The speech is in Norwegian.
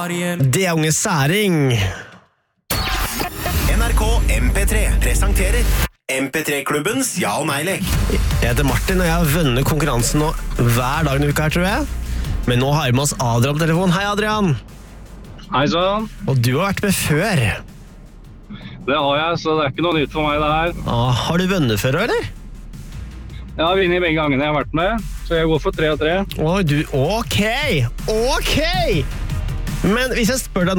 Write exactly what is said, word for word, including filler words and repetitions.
akvarium. Det er Unge Særing. N R K M P tre presenterer M P tre-klubbens ja- og nei-lek. Jeg heter Martin, og jeg har vunnet konkurransen nå hver dag denne uka her, tror jeg. Men nå har vi med oss Adrian på telefon. Hei, Adrian. Hei sann, Og du har vært med før. det har jeg, så det er ikke noe nytt for meg det her. Ah, har du vunnet før, eller? Jeg har vunnet begge gangene jeg har vært med, så jeg går for tre og tre. Å, du, ok, ok! Men hvis jeg spør deg nå,